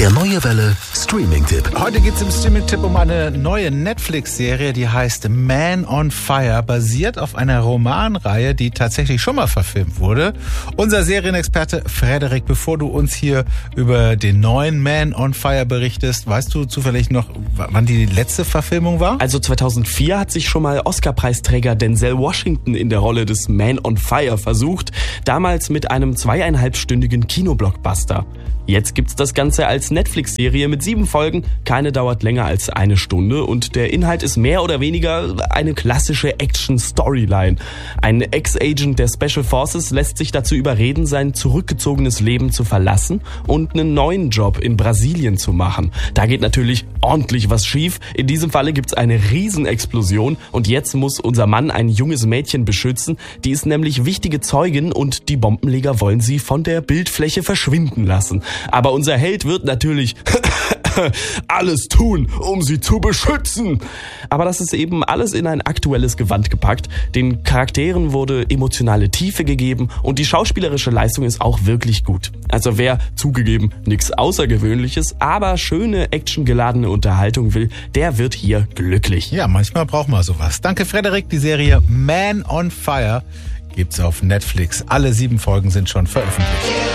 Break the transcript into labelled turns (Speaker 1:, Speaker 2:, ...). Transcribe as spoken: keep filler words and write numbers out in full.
Speaker 1: Der Neue Welle Streaming-Tipp.
Speaker 2: Heute geht es im Streaming-Tipp um eine neue Netflix-Serie, die heißt Man on Fire, basiert auf einer Romanreihe, die tatsächlich schon mal verfilmt wurde. Unser Serienexperte Frederik, bevor du uns hier über den neuen Man on Fire berichtest, weißt du zufällig noch, wann die letzte Verfilmung war?
Speaker 3: Also zweitausendvier hat sich schon mal Oscar-Preisträger Denzel Washington in der Rolle des Man on Fire versucht, damals mit einem zweieinhalbstündigen Kinoblockbuster. Jetzt gibt's das Ganze als Netflix-Serie mit sieben Folgen. Keine dauert länger als eine Stunde und der Inhalt ist mehr oder weniger eine klassische Action-Storyline. Ein Ex-Agent der Special Forces lässt sich dazu überreden, sein zurückgezogenes Leben zu verlassen und einen neuen Job in Brasilien zu machen. Da geht natürlich ordentlich was schief. In diesem Falle gibt's eine Riesenexplosion und jetzt muss unser Mann ein junges Mädchen beschützen. Die ist nämlich wichtige Zeugin und die Bombenleger wollen sie von der Bildfläche verschwinden lassen. Aber unser Held wird natürlich alles tun, um sie zu beschützen. Aber das ist eben alles in ein aktuelles Gewand gepackt. Den Charakteren wurde emotionale Tiefe gegeben und die schauspielerische Leistung ist auch wirklich gut. Also wer zugegeben nichts Außergewöhnliches, aber schöne actiongeladene Unterhaltung will, der wird hier glücklich.
Speaker 2: Ja, manchmal braucht man sowas. Danke Frederik, die Serie Man on Fire gibt's auf Netflix. Alle sieben Folgen sind schon veröffentlicht.